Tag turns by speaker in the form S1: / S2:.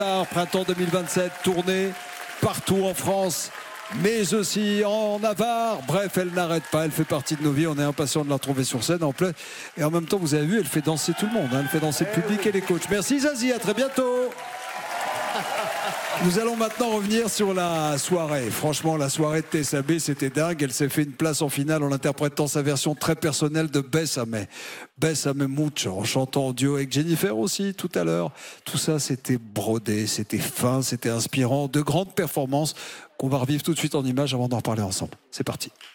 S1: Printemps 2027, tournée partout en France, mais aussi en Navarre. Bref, elle n'arrête pas, elle fait partie de nos vies. On est impatients de la retrouver sur scène en plein. Et en même temps, vous avez vu, elle fait danser tout le monde. Elle fait danser le public et les coachs. Merci Zazie, à très bientôt. Nous allons maintenant revenir sur la soirée. Franchement, la soirée de Tessa B, c'était dingue. Elle s'est fait une place en finale en interprétant sa version très personnelle de Bésame. Bésame mucho, en chantant en duo avec Jennifer aussi tout à l'heure. Tout ça, c'était brodé, c'était fin, c'était inspirant. De grandes performances qu'on va revivre tout de suite en images avant d'en reparler ensemble. C'est parti.